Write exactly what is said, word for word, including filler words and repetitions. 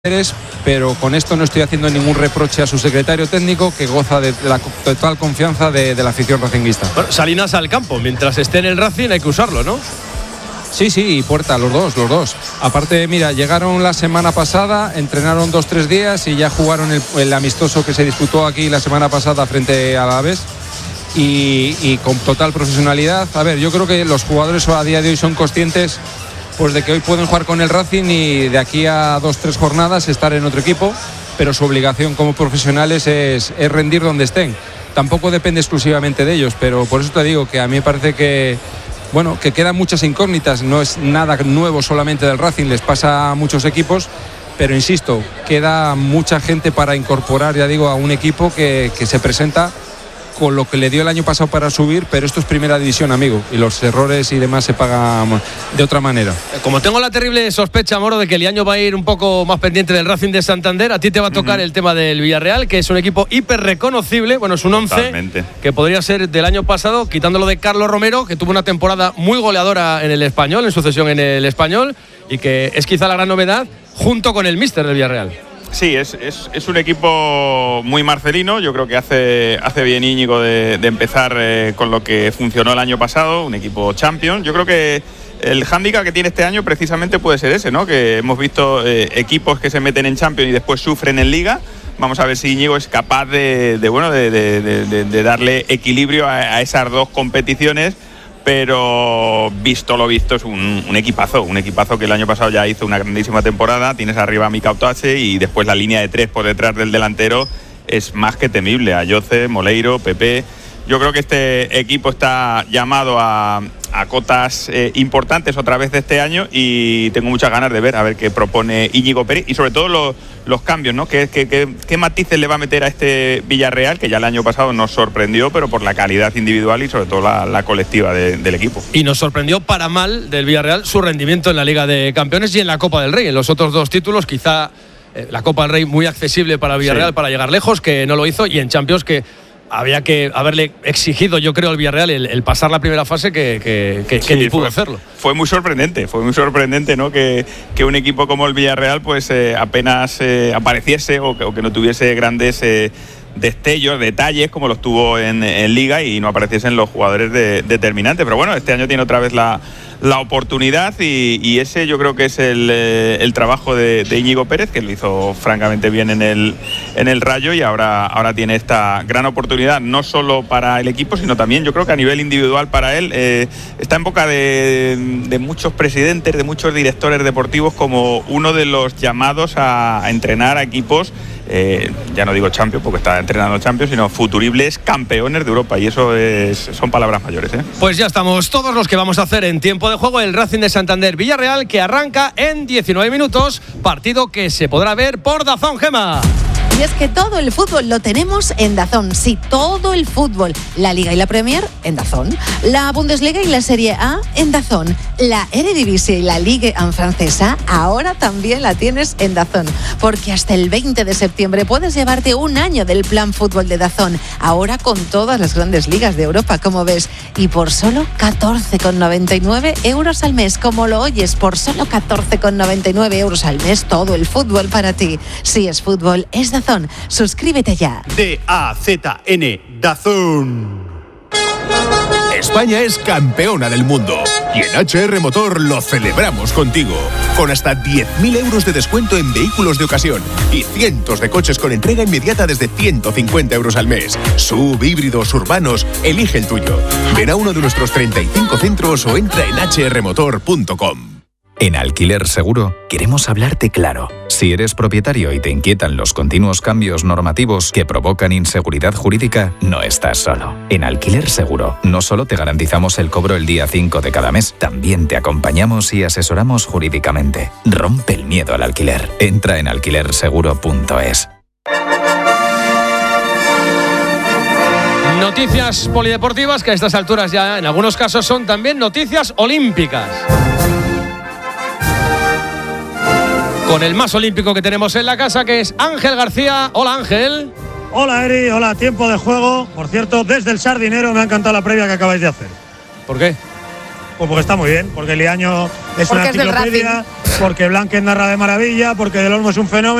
pero con esto no estoy haciendo ningún reproche a su secretario técnico, que goza de la total confianza de, de la afición racinguista. Bueno, Salinas al campo, mientras esté en el Racing hay que usarlo, ¿no? Sí, sí, y Puerta, los dos, los dos. Aparte, mira, llegaron la semana pasada, entrenaron dos, tres días y ya jugaron el, el amistoso que se disputó aquí la semana pasada frente a Alavés. Y, y con total profesionalidad. A ver, yo creo que los jugadores a día de hoy son conscientes pues de que hoy pueden jugar con el Racing y de aquí a dos, tres jornadas estar en otro equipo, pero su obligación como profesionales es, es rendir donde estén. Tampoco depende exclusivamente de ellos, pero por eso te digo que a mí me parece que bueno, que quedan muchas incógnitas, no es nada nuevo solamente del Racing, les pasa a muchos equipos, pero insisto, queda mucha gente para incorporar, ya digo, a un equipo que, que se presenta con lo que le dio el año pasado para subir, pero esto es primera división, amigo, y los errores y demás se pagan de otra manera. Como tengo la terrible sospecha, Moro, de que el año va a ir un poco más pendiente del Racing de Santander, a ti te va a tocar uh-huh. el tema del Villarreal, que es un equipo hiper reconocible, bueno, es un once que podría ser del año pasado, quitándolo de Carlos Romero, que tuvo una temporada muy goleadora en el Español, en sucesión en el Español, y que es quizá la gran novedad, junto con el míster del Villarreal. Sí, es, es, es un equipo muy marcelino. Yo creo que hace, hace bien Íñigo de, de empezar eh, con lo que funcionó el año pasado, un equipo champion. Yo creo que el hándicap que tiene este año precisamente puede ser ese, ¿no? Que hemos visto eh, equipos que se meten en Champions y después sufren en Liga. Vamos a ver si Íñigo es capaz de, de, bueno, de, de, de, de darle equilibrio a, a esas dos competiciones. Pero visto lo visto es un, un equipazo, un equipazo que el año pasado ya hizo una grandísima temporada. Tienes arriba a Mika Otache y después la línea de tres por detrás del delantero es más que temible. Ayoce, Moleiro, Pepe. Yo creo que este equipo está llamado a, a cotas eh, importantes otra vez de este año y tengo muchas ganas de ver a ver qué propone Íñigo Pérez y sobre todo los, los cambios, ¿no? ¿Qué, qué, qué, qué matices le va a meter a este Villarreal, que ya el año pasado nos sorprendió, pero por la calidad individual y sobre todo la, la colectiva de, del equipo. Y nos sorprendió para mal del Villarreal su rendimiento en la Liga de Campeones y en la Copa del Rey. En los otros dos títulos quizá eh, la Copa del Rey muy accesible para Villarreal, sí, para llegar lejos, que no lo hizo, y en Champions que había que haberle exigido, yo creo, al Villarreal el, el pasar la primera fase que, que, que, sí, que ni pudo fue, hacerlo. Fue muy sorprendente, fue muy sorprendente, ¿no? Que, que un equipo como el Villarreal pues eh, apenas eh, apareciese o que, o que no tuviese grandes eh, destellos, detalles como los tuvo en, en Liga y no apareciesen los jugadores de, determinantes. Pero bueno, este año tiene otra vez la, la oportunidad y, y ese yo creo que es el, el trabajo de, de Íñigo Pérez, que lo hizo francamente bien en el, en el Rayo y ahora, ahora tiene esta gran oportunidad, no solo para el equipo, sino también yo creo que a nivel individual para él. Eh, está en boca de, de muchos presidentes, de muchos directores deportivos como uno de los llamados a, a entrenar a equipos, eh, ya no digo Champions porque está entrenando Champions, sino futuribles campeones de Europa, y eso es, son palabras mayores, ¿eh? Pues ya estamos todos los que vamos a hacer en tiempo de juego el Racing de Santander Villarreal, que arranca en diecinueve minutos, partido que se podrá ver por DAZN, Gema. Y es que todo el fútbol lo tenemos en DAZN, sí, todo el fútbol. La Liga y la Premier en DAZN, la Bundesliga y la Serie A en DAZN, la Eredivisie y la Ligue uno francesa ahora también la tienes en DAZN, porque hasta el veinte de septiembre puedes llevarte un año del plan fútbol de DAZN, ahora con todas las grandes ligas de Europa, como ves, y por solo catorce con noventa y nueve euros al mes, como lo oyes, por solo catorce con noventa y nueve euros al mes, todo el fútbol para ti. Si es fútbol, es DAZN. Suscríbete ya. D A Z N, DAZN. España es campeona del mundo y en H R Motor lo celebramos contigo, con hasta diez mil euros de descuento en vehículos de ocasión y cientos de coches con entrega inmediata desde ciento cincuenta euros al mes. Sub, híbridos, urbanos, elige el tuyo. Ven a uno de nuestros treinta y cinco centros o entra en h r motor punto com. En Alquiler Seguro queremos hablarte claro. Si eres propietario y te inquietan los continuos cambios normativos que provocan inseguridad jurídica, no estás solo. En Alquiler Seguro no solo te garantizamos el cobro el día cinco de cada mes, también te acompañamos y asesoramos jurídicamente. Rompe el miedo al alquiler. Entra en alquiler seguro punto es. Noticias polideportivas que a estas alturas ya en algunos casos son también noticias olímpicas. Con el más olímpico que tenemos en la casa, que es Ángel García. Hola, Ángel. Hola, Eri. Hola, tiempo de juego. Por cierto, desde el Sardinero me ha encantado la previa que acabáis de hacer. ¿Por qué? Pues porque está muy bien, porque Liaño es porque una es enciclopedia, porque Blanquez narra de maravilla, porque Del Olmo es un fenómeno.